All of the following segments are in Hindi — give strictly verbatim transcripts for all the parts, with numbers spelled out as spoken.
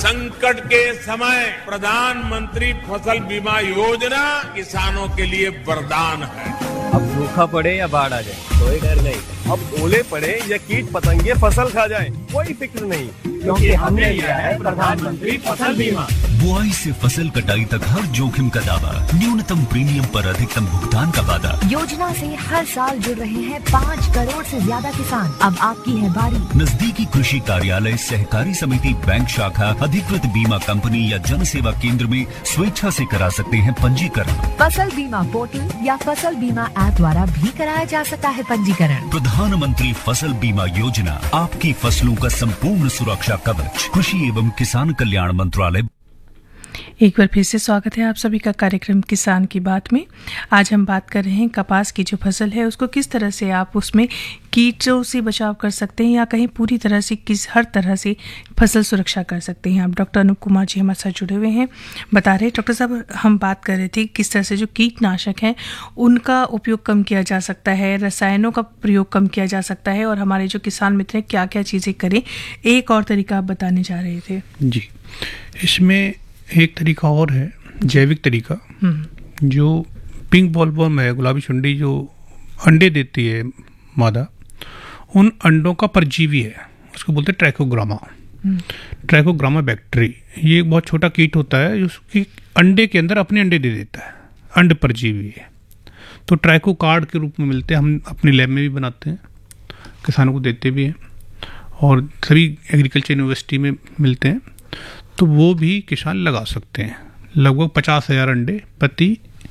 संकट के समय प्रधानमंत्री फसल बीमा योजना किसानों के लिए वरदान है। अब सूखा पड़े या बाढ़ आ जाए कोई डर नहीं। अब ओले पड़े या कीट पतंगे फसल खा जाए कोई फिक्र नहीं, क्योंकि हमने लिया है प्रधानमंत्री फसल बीमा। बुआई से फसल कटाई तक हर जोखिम का दावा, न्यूनतम प्रीमियम पर अधिकतम भुगतान का वादा। योजना से हर साल जुड़ रहे हैं पाँच करोड़ से ज्यादा किसान। अब आपकी है बारी। नजदीकी कृषि कार्यालय, सहकारी समिति, बैंक शाखा, अधिकृत बीमा कंपनी या जन सेवा केंद्र में स्वेच्छा से करा सकते हैं पंजीकरण। फसल बीमा पोर्टल या फसल बीमा ऐप द्वारा भी कराया जा सकता है पंजीकरण। प्रधानमंत्री फसल बीमा योजना, आपकी फसलों का संपूर्ण सुरक्षा कवच। कृषि एवं किसान कल्याण मंत्रालय। एक बार फिर से स्वागत है आप सभी का कार्यक्रम किसान की बात में। आज हम बात कर रहे हैं कपास की जो फसल है उसको किस तरह से आप उसमें कीटों से बचाव कर सकते हैं या कहीं पूरी तरह से किस हर तरह से फसल सुरक्षा कर सकते हैं। आप डॉक्टर अनूप कुमार जी हमारे साथ जुड़े हुए हैं, बता रहे डॉक्टर साहब, हम बात कर रहे थे किस तरह से जो कीटनाशक हैं उनका उपयोग कम किया जा सकता है, रसायनों का प्रयोग कम किया जा सकता है और हमारे जो किसान मित्र हैं क्या क्या चीज़ें करें। एक और तरीका आप बताने जा रहे थे। जी, इसमें एक तरीका और है, जैविक तरीका, जो पिंक बॉलवर्म है, गुलाबी सुंडी, जो अंडे देती है मादा, उन अंडों का परजीवी है, उसको बोलते हैं ट्राइकोग्रामा। ट्राइकोग्रामा बैक्टीरी, ये एक बहुत छोटा कीट होता है जो उसकी अंडे के अंदर अपने अंडे दे देता है, अंड परजीवी है। तो ट्राइको कार्ड के रूप में मिलते हैं, हम अपनी लैब में भी बनाते हैं, किसानों को देते भी हैं और सभी एग्रीकल्चर यूनिवर्सिटी में मिलते हैं। तो वो भी किसान लगा सकते हैं। लगभग पचास हजार अंडे प्रति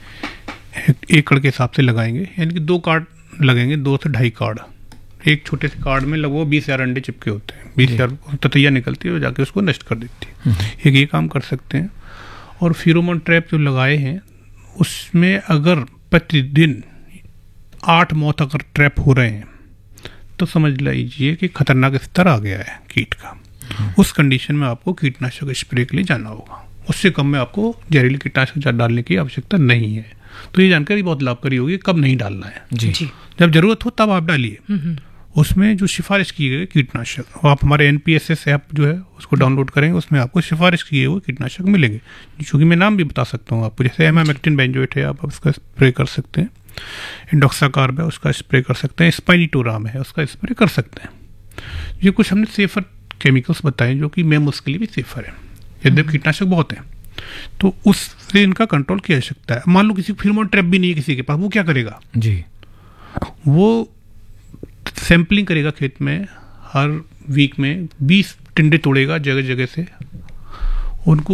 एकड़ के हिसाब से लगाएंगे, यानी कि दो कार्ड लगेंगे, दो से ढाई कार्ड। एक छोटे से कार्ड में लगभग बीस हजार अंडे चिपके होते हैं, बीस हजार ततैया निकलती है और जाके उसको नष्ट कर देती है। एक ये काम कर सकते हैं। और फेरोमोन ट्रैप जो लगाए हैं उसमें अगर प्रतिदिन आठ मौत अगर ट्रैप हो रहे हैं तो समझ लीजिए कि खतरनाक स्तर आ गया है कीट का। उस कंडीशन में आपको कीटनाशक स्प्रे के लिए जाना होगा। उससे कम में आपको जहरीली कीटनाशक डालने की आवश्यकता नहीं है। तो ये जानकारी बहुत लाभकारी होगी कब नहीं डालना है। जी जी, जब जरूरत हो तब आप डालिए। उसमें जो सिफारिश की गई कीटनाशक, आप हमारे N P S S app जो है उसको डाउनलोड करेंगे, उसमें आपको सिफारिश किए हुए कीटनाशक मिलेंगे। क्योंकि मैं नाम भी बता सकता हूँ आपको, जैसे एमामेक्टिन बेंजोएट है, आप उसका स्प्रे कर सकते हैं। इंडोक्साकार्ब है, उसका स्प्रे कर सकते हैं। स्पाइनिटोराम है, उसका स्प्रे कर सकते हैं। ये कुछ हमने सेफर केमिकल्स बताएं जो कि मैमल्स के लिए भी सेफर है। यद्यपि कीटनाशक बहुत हैं तो उससे इनका कंट्रोल किया जा सकता है। मान लो किसी फेरोमोन ट्रैप भी नहीं है किसी के पास, वो क्या करेगा जी, वो सैंपलिंग करेगा खेत में, हर वीक में बीस टिंडे तोड़ेगा जगह जगह से, उनको